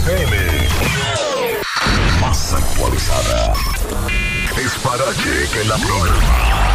FM. Más actualizada. Es Parache que la programa.